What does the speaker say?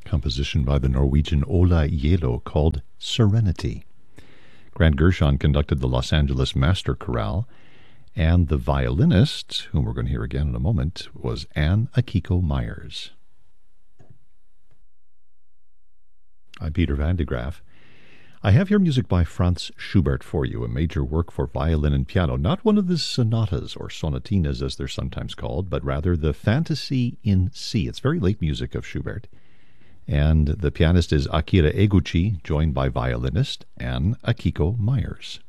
composition by the Norwegian Ola Yelo called Serenity. Grant Gershon conducted the Los Angeles Master Chorale, and the violinist, whom we're going to hear again in a moment, was Anne Akiko Myers. I'm Peter Van de Graaf. I have here music by Franz Schubert for you, a major work for violin and piano, not one of his sonatas or sonatinas as they're sometimes called, but rather the Fantasy in C. It's very late music of Schubert. And the pianist is Akira Eguchi, joined by violinist Anne Akiko Myers.